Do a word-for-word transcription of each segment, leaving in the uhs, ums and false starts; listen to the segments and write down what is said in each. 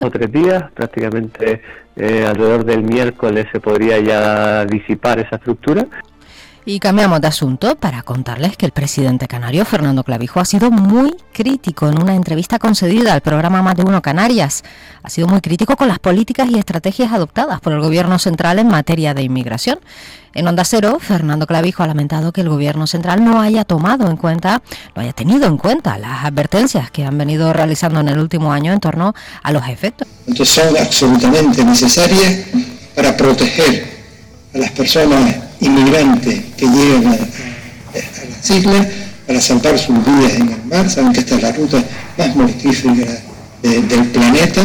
o tres días, prácticamente eh, alrededor del miércoles se podría ya disipar esa estructura. Y cambiamos de asunto para contarles que el presidente canario, Fernando Clavijo, ha sido muy crítico en una entrevista concedida al programa Más de Uno Canarias. Ha sido muy crítico con las políticas y estrategias adoptadas por el Gobierno central en materia de inmigración. En Onda Cero, Fernando Clavijo ha lamentado que el Gobierno central no haya tomado en cuenta, no haya tenido en cuenta las advertencias que han venido realizando en el último año en torno a los efectos. Entonces son absolutamente necesarias para proteger a las personas inmigrantes que llegan a, a, a las islas para salvar sus vidas en el mar. Saben que esta es la ruta más mortífera de, del planeta.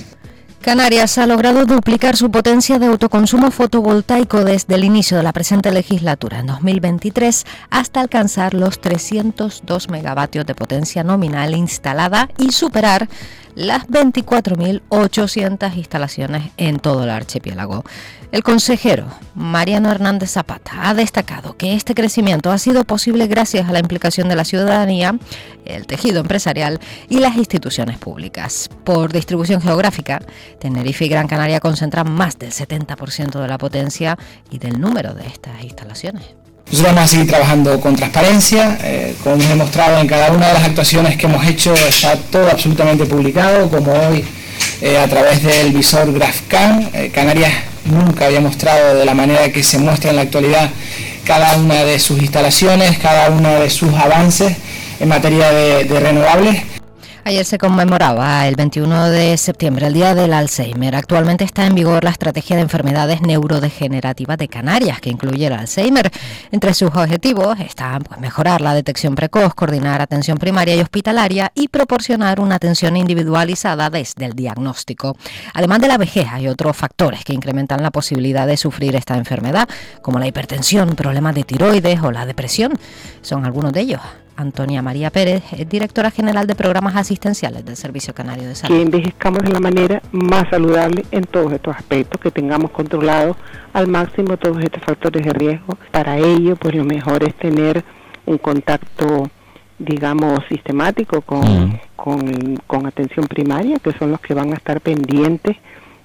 Canarias ha logrado duplicar su potencia de autoconsumo fotovoltaico desde el inicio de la presente legislatura en dos mil veintitrés hasta alcanzar los trescientos dos megavatios de potencia nominal instalada y superar las veinticuatro mil ochocientas instalaciones en todo el archipiélago. El consejero Mariano Hernández Zapata ha destacado que este crecimiento ha sido posible gracias a la implicación de la ciudadanía, el tejido empresarial y las instituciones públicas. Por distribución geográfica, Tenerife y Gran Canaria concentran más del setenta por ciento de la potencia y del número de estas instalaciones. Nosotros vamos a seguir trabajando con transparencia, eh, como hemos demostrado en cada una de las actuaciones que hemos hecho, está todo absolutamente publicado, como hoy eh, a través del visor GrafCam. Eh, Canarias nunca había mostrado de la manera que se muestra en la actualidad cada una de sus instalaciones, cada uno de sus avances en materia de, de renovables. Ayer se conmemoraba el veintiuno de septiembre, el Día del Alzheimer. Actualmente está en vigor la estrategia de enfermedades neurodegenerativas de Canarias, que incluye el Alzheimer. Entre sus objetivos están pues, mejorar la detección precoz, coordinar atención primaria y hospitalaria y proporcionar una atención individualizada desde el diagnóstico. Además de la vejez, hay otros factores que incrementan la posibilidad de sufrir esta enfermedad, como la hipertensión, problemas de tiroides o la depresión. Son algunos de ellos. Antonia María Pérez, directora general de programas asistenciales del Servicio Canario de Salud. Que envejezcamos de la manera más saludable en todos estos aspectos, que tengamos controlados al máximo todos estos factores de riesgo. Para ello, pues lo mejor es tener un contacto, digamos, sistemático con, mm. con, con atención primaria, que son los que van a estar pendientes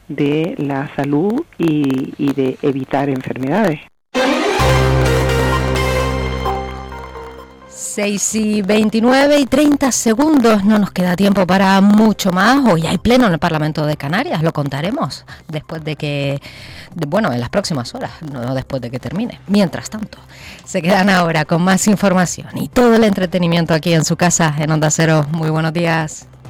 de la salud y, y de evitar enfermedades. seis y veintinueve y treinta segundos, no nos queda tiempo para mucho más. Hoy hay pleno en el Parlamento de Canarias, lo contaremos después de que, de, bueno, en las próximas horas, no después de que termine. Mientras tanto, se quedan ahora con más información y todo el entretenimiento aquí en su casa, en Onda Cero. Muy buenos días.